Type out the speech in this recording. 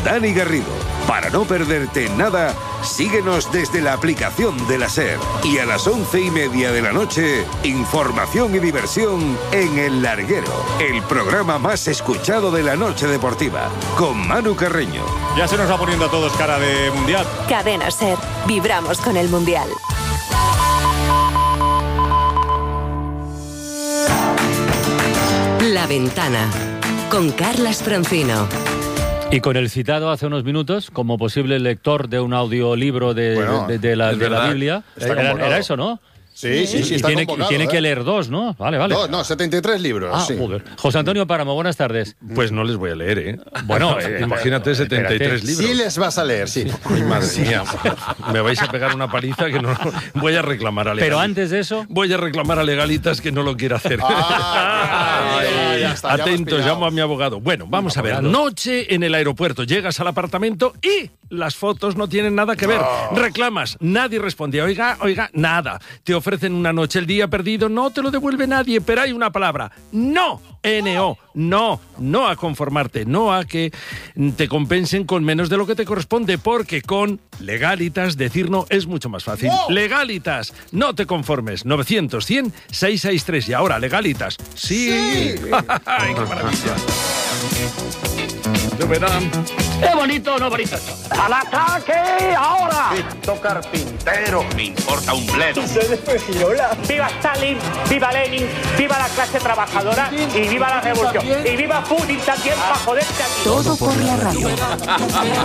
Dani Garrido. Para no perderte nada, síguenos desde la aplicación de la SER. Y a las 11:30 de la noche, información y diversión en El Larguero, el programa más escuchado de la noche deportiva, con Manu Carreño. Ya se nos va poniendo a todos cara de mundial. Cadena SER. Vibramos con el mundial. La Ventana, con Carlas Francino. Y con el citado hace unos minutos, como posible lector de un audiolibro de la Biblia. Era eso, ¿no? Sí, y está tiene que leer 2, ¿no? Vale. 73 libros. Sí. Joder. José Antonio Páramo, buenas tardes. Pues no les voy a leer, ¿eh? Bueno, imagínate 73 libros. Sí les vas a leer, sí. Ay, madre mía. Me vais a pegar una paliza que no... Voy a reclamar a Legalitas. Pero antes de eso... Voy a reclamar a Legalitas que no lo quiere hacer. Ya está, atentos, llamo a mi abogado. Bueno, vamos a ver. Noche en el aeropuerto. Llegas al apartamento y las fotos no tienen nada que ver. Reclamas, nadie responde. Oiga, nada. Te ofrecen una noche, el día perdido, no te lo devuelve nadie, pero hay una palabra. ¡No! N-O. No a conformarte, no a que te compensen con menos de lo que te corresponde, porque con Legalitas decir no es mucho más fácil. Legalitas, no te conformes. 900-100-663. Y ahora, Legalitas. ¡Sí! ¡Ay, qué maravilla! Lo verán. ¡Qué bonito, no bonito! ¡Al ataque ahora! Esto carpintero. Me importa un bledo. ¡Viva Stalin! ¡Viva Lenin! ¡Viva la clase trabajadora! ¡Y viva la revolución! ¡Y viva Putin también para joderte aquí! Todo por la radio.